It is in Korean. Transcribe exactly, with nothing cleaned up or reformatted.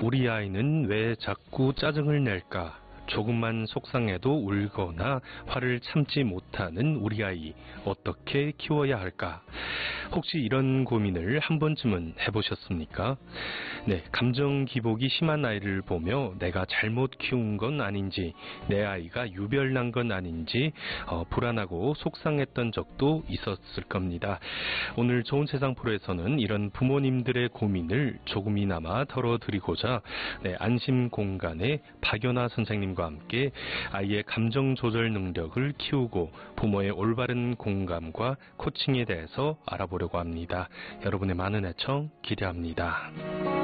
우리 아이는 왜 자꾸 짜증을 낼까? 조금만 속상해도 울거나 화를 참지 못하는 우리 아이 어떻게 키워야 할까? 혹시 이런 고민을 한 번쯤은 해보셨습니까? 네, 감정 기복이 심한 아이를 보며 내가 잘못 키운 건 아닌지, 내 아이가 유별난 건 아닌지 어, 불안하고 속상했던 적도 있었을 겁니다. 오늘 좋은 세상 프로에서는 이런 부모님들의 고민을 조금이나마 덜어드리고자 네, 안심 공간의 박연아 선생님과 함께 아이의 감정 조절 능력을 키우고 부모의 올바른 공감과 코칭에 대해서 알아보려고 합니다. 여러분의 많은 애청 기대합니다.